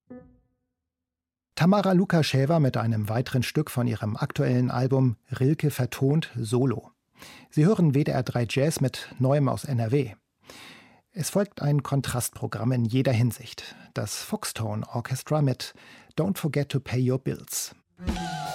Tamara Lukascheva mit einem weiteren Stück von ihrem aktuellen Album Rilke vertont Solo. Sie hören WDR 3 Jazz mit Neuem aus NRW. Es folgt ein Kontrastprogramm in jeder Hinsicht. Das Foxtone Orchestra mit Don't Forget to Pay Your Bills.